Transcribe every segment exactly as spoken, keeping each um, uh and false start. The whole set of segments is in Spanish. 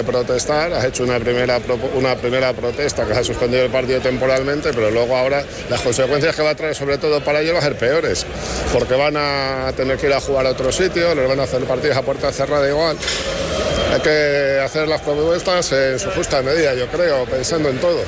protestar, has hecho una primera, una primera protesta que has suspendido el partido temporalmente, pero luego ahora las consecuencias que va a traer sobre todo para ellos van a ser peores, porque van a tener que ir a jugar a otro sitio, les van a hacer partidos a puerta cerrada igual. Hay que hacer las propuestas en su justa medida, yo creo, pensando en todo.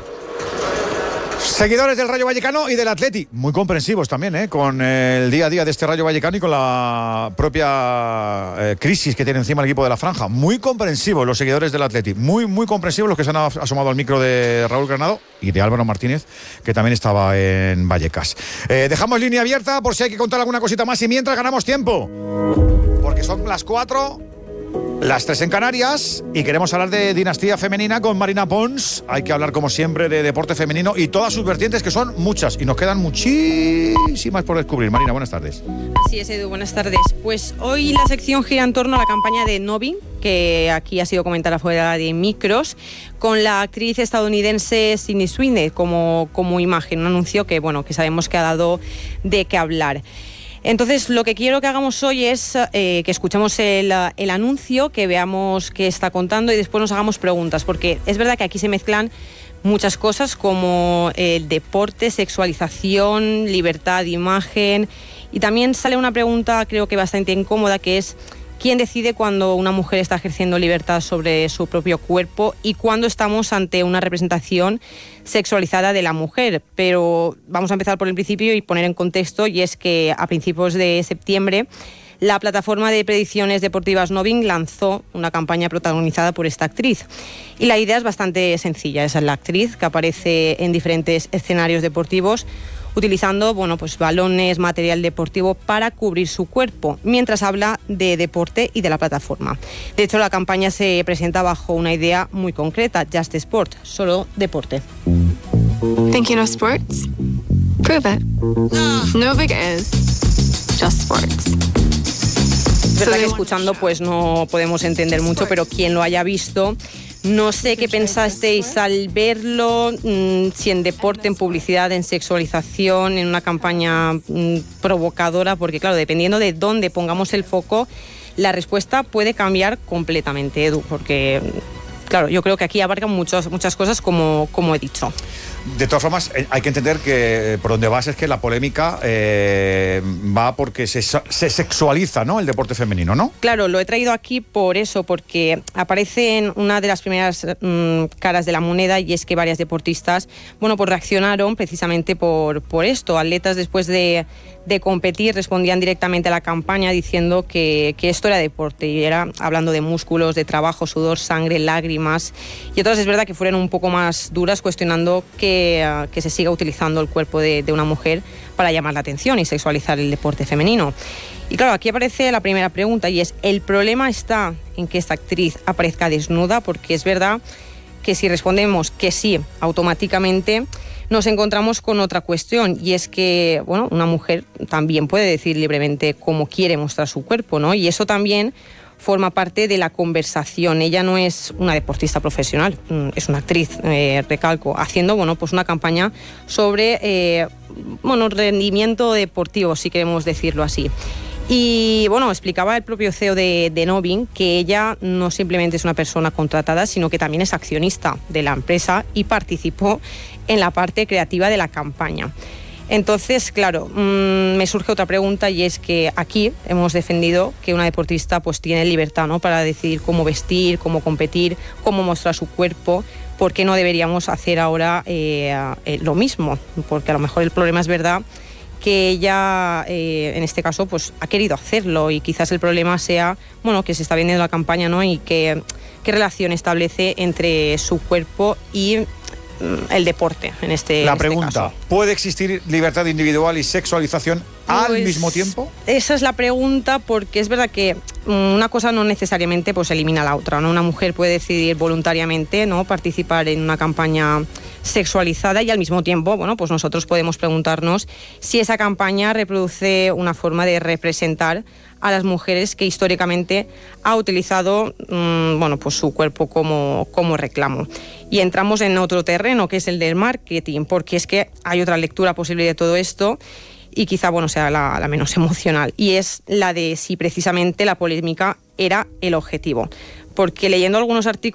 Seguidores del Rayo Vallecano y del Atleti, muy comprensivos también, ¿eh? Con el día a día de este Rayo Vallecano y con la propia eh, crisis que tiene encima el equipo de la Franja. Muy comprensivos los seguidores del Atleti, muy, muy comprensivos los que se han asomado al micro de Raúl Granado y de Álvaro Martínez, que también estaba en Vallecas. Eh, dejamos línea abierta por si hay que contar alguna cosita más y mientras ganamos tiempo, porque son las cuatro... Las tres en Canarias y queremos hablar de dinastía femenina con Marina Pons. Hay que hablar como siempre de deporte femenino y todas sus vertientes, que son muchas y nos quedan muchísimas por descubrir. Marina, buenas tardes. Así es, Edu, buenas tardes. Pues hoy la sección gira en torno a la campaña de Novin, que aquí ha sido comentada fuera de micros, con la actriz estadounidense Sydney Sweeney como, como imagen, un anuncio que, bueno, que sabemos que ha dado de qué hablar. Entonces, lo que quiero que hagamos hoy es eh, que escuchemos el, el anuncio, que veamos qué está contando y después nos hagamos preguntas, porque es verdad que aquí se mezclan muchas cosas como el deporte, sexualización, libertad de imagen, y también sale una pregunta creo que bastante incómoda, que es ¿quién decide cuando una mujer está ejerciendo libertad sobre su propio cuerpo y cuándo estamos ante una representación sexualizada de la mujer? Pero vamos a empezar por el principio y poner en contexto, y es que a principios de septiembre la plataforma de predicciones deportivas Novin lanzó una campaña protagonizada por esta actriz. Y la idea es bastante sencilla. Esa es la actriz que aparece en diferentes escenarios deportivos utilizando, bueno, pues balones, material deportivo para cubrir su cuerpo, mientras habla de deporte y de la plataforma. De hecho, la campaña se presenta bajo una idea muy concreta: Just Sport, solo deporte. Thinking of sports? Prove it. No big is. Just sports. Es verdad que escuchando pues no podemos entender mucho, pero quien lo haya visto, no sé qué pensasteis al verlo, mmm, si en deporte, en publicidad, en sexualización, en una campaña mmm, provocadora, porque claro, dependiendo de dónde pongamos el foco, la respuesta puede cambiar completamente, Edu, porque claro, yo creo que aquí abarcan muchas, muchas cosas como, como he dicho. De todas formas, hay que entender que por donde vas es que la polémica eh, va porque se, se sexualiza, ¿no?, el deporte femenino, ¿no? Claro, lo he traído aquí por eso, porque aparece en una de las primeras mmm, caras de la moneda, y es que varias deportistas, bueno, pues reaccionaron precisamente por, por esto. Atletas, después de, de competir, respondían directamente a la campaña diciendo que, que esto era deporte, y era hablando de músculos, de trabajo, sudor, sangre, lágrimas, y otras es verdad que fueron un poco más duras, cuestionando que que se siga utilizando el cuerpo de, de una mujer para llamar la atención y sexualizar el deporte femenino. Y claro, aquí aparece la primera pregunta, y es: ¿el problema está en que esta actriz aparezca desnuda? Porque es verdad que si respondemos que sí automáticamente, nos encontramos con otra cuestión, y es que, bueno, una mujer también puede decir libremente cómo quiere mostrar su cuerpo, ¿no? Y eso también forma parte de la conversación. Ella no es una deportista profesional, es una actriz, eh, recalco, haciendo, bueno, pues una campaña sobre eh, bueno, rendimiento deportivo, si queremos decirlo así. Y bueno, explicaba el propio C E O de, de Novin que ella no simplemente es una persona contratada, sino que también es accionista de la empresa y participó en la parte creativa de la campaña. Entonces, claro, mmm, me surge otra pregunta, y es que aquí hemos defendido que una deportista pues tiene libertad, ¿no?, para decidir cómo vestir, cómo competir, cómo mostrar su cuerpo. ¿Por qué no deberíamos hacer ahora eh, eh, lo mismo? Porque a lo mejor el problema es verdad que ella, eh, en este caso, pues ha querido hacerlo, y quizás el problema sea, bueno, que se está vendiendo la campaña, ¿no?, y que qué relación establece entre su cuerpo y el deporte en este La en pregunta, este caso. ¿puede existir libertad individual y sexualización al pues, mismo tiempo? Esa es la pregunta, porque es verdad que una cosa no necesariamente pues elimina la otra, ¿no? Una mujer puede decidir voluntariamente, ¿no?, participar en una campaña sexualizada, y al mismo tiempo, bueno, pues nosotros podemos preguntarnos si esa campaña reproduce una forma de representar a las mujeres que históricamente ha utilizado mmm, bueno, pues su cuerpo como, como reclamo. Y entramos en otro terreno, que es el del marketing, porque es que hay otra lectura posible de todo esto, y quizá, bueno, sea la, la menos emocional, y es la de si precisamente la polémica era el objetivo. Porque leyendo algunos artículos